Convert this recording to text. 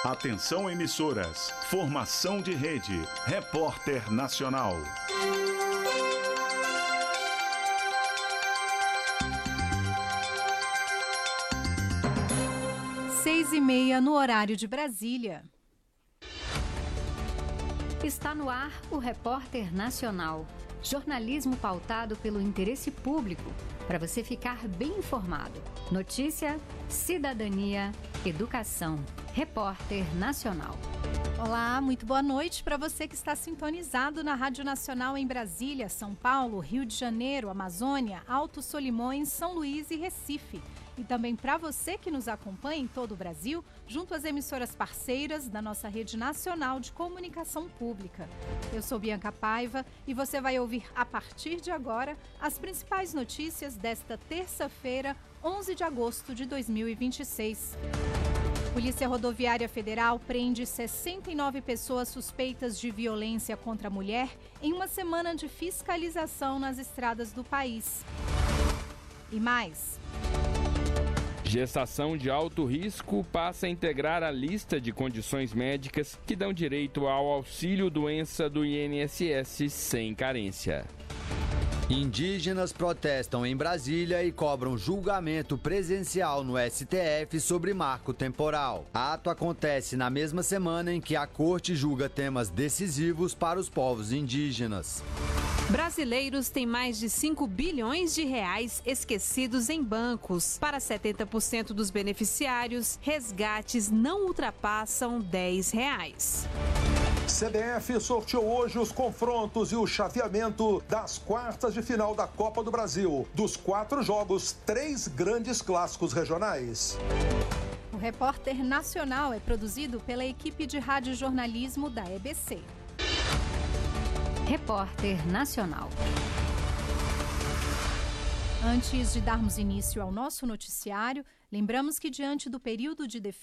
Atenção emissoras, formação de rede, Repórter Nacional. 6h30 no horário de Brasília. Está no ar o Repórter Nacional. Jornalismo pautado pelo interesse público, para você ficar bem informado. Notícia, cidadania, educação. Repórter Nacional. Olá, muito boa noite para você que está sintonizado na Rádio Nacional em Brasília, São Paulo, Rio de Janeiro, Amazônia, Alto Solimões, São Luís e Recife. E também para você que nos acompanha em todo o Brasil, junto às emissoras parceiras da nossa Rede Nacional de Comunicação Pública. Eu sou Bianca Paiva e você vai ouvir a partir de agora as principais notícias desta terça-feira, 11 de agosto de 2026. Polícia Rodoviária Federal prende 69 pessoas suspeitas de violência contra a mulher em uma semana de fiscalização nas estradas do país. E mais. Gestação de alto risco passa a integrar a lista de condições médicas que dão direito ao auxílio-doença do INSS sem carência. Indígenas protestam em Brasília e cobram julgamento presencial no STF sobre marco temporal. Ato acontece na mesma semana em que a corte julga temas decisivos para os povos indígenas. Brasileiros têm mais de 5 bilhões de reais esquecidos em bancos. Para 70% dos beneficiários, resgates não ultrapassam R$10. CBF sorteou hoje os confrontos e o chaveamento das quartas de final da Copa do Brasil. Dos 4 jogos, 3 grandes clássicos regionais. O Repórter Nacional é produzido pela equipe de radiojornalismo da EBC. Repórter Nacional. Antes de darmos início ao nosso noticiário, lembramos que diante do período de defesa